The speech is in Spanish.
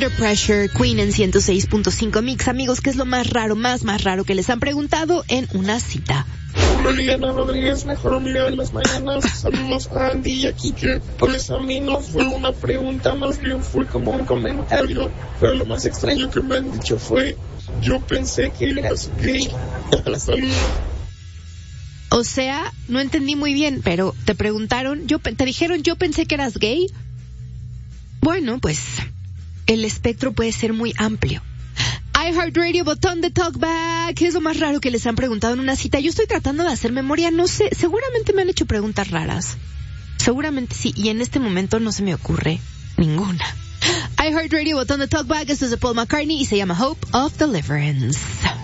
Under Pressure, Queen en 106.5 Mix. Amigos, ¿qué es lo más raro que les han preguntado en una cita? Hola, Liliana Rodríguez, mejor amiga de las mañanas. Saludos a Andy y a Kike. Pues a mí no fue una pregunta, más bien fue como un comentario. Pero lo más extraño que me han dicho fue: yo pensé que eras gay. Salud. O sea, no entendí muy bien, pero te preguntaron, te dijeron, yo pensé que eras gay. Bueno, pues el espectro puede ser muy amplio. iHeartRadio, botón de talkback. ¿Qué es lo más raro que les han preguntado en una cita? Yo estoy tratando de hacer memoria, no sé, seguramente me han hecho preguntas raras. Seguramente sí, y en este momento no se me ocurre ninguna. iHeartRadio, botón de talkback. Esto es de Paul McCartney y se llama Hope of Deliverance.